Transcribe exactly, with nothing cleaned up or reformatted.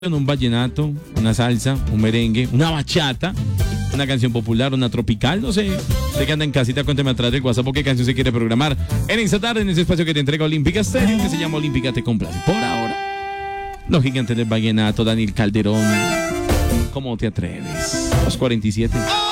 Un vallenato, una salsa, un merengue, una bachata, una canción popular, una tropical, no sé. Usted que anda en casita, cuénteme atrás del WhatsApp qué canción se quiere programar en esta tarde, en ese espacio que te entrega Olímpica Stereo, que se llama Olímpica Te Complace. Por ahora, los gigantes del vallenato, Daniel Calderón. ¿Cómo te atreves? Los cuarenta y siete.